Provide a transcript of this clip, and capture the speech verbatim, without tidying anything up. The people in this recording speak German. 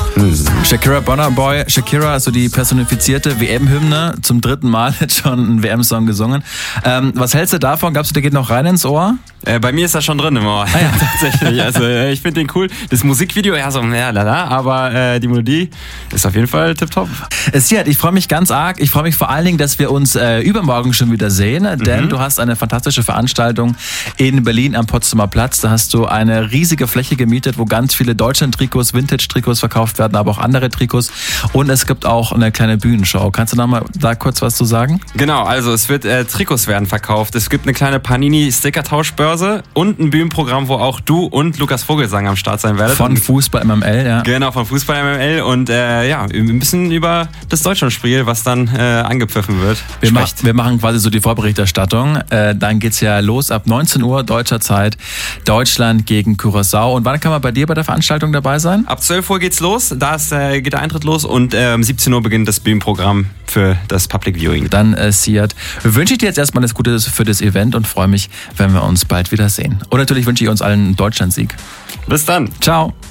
Shakira Burna Boy. Shakira, also die personifizierte W M-Hymne, zum dritten Mal jetzt schon einen W M-Song gesungen. Ähm, was hältst du davon? Glaubst du, der geht noch rein ins Ohr? Äh, bei mir ist das schon drin im Ohr. Ah, ja. Tatsächlich. Also äh, ich finde den cool. Das Musikvideo, ja so, ja, lala, aber äh, die Melodie ist auf jeden Fall tipptopp. Siad, ich freue mich ganz arg. Ich freue mich vor allen Dingen, dass wir uns äh, übermorgen schon wieder sehen, denn mhm. du hast eine fantastische Veranstaltung in Berlin am Potsdamer Platz. Da hast du eine riesige Fläche gemietet, wo ganz viele Deutschland-Trikots, Vintage-Trikots verkauft werden, aber auch andere Trikots. Und es gibt auch eine kleine Bühnenshow. Kannst du noch mal da kurz was zu sagen? Genau, also es wird äh, Trikots werden verkauft. Es gibt eine kleine Panini-Sticker-Tauschbörse und ein Bühnenprogramm, wo auch du und Lukas Vogelsang am Start sein werdet. Von Fußball M M L, ja. Genau, von Fußball M M L und äh, ja, ein bisschen über das Deutschlandspiel, was dann äh, angepfiffen wird. Wir, mach, wir machen quasi so die Vorberichterstattung. Äh, dann geht's ja los ab neunzehn Uhr deutscher Zeit. Deutschland gegen Curaçao. Und wann kann man bei dir bei der Veranstaltung dabei sein? Ab zwölf Uhr geht's los, da ist, äh, geht der Eintritt los und äh, um siebzehn Uhr beginnt das Bühnenprogramm für das Public Viewing. Dann, äh, Siad, wünsche ich dir jetzt erstmal das Gute für das Event und freue mich, wenn wir uns bald wiedersehen. Und natürlich wünsche ich uns allen einen Deutschlandsieg. Bis dann. Ciao.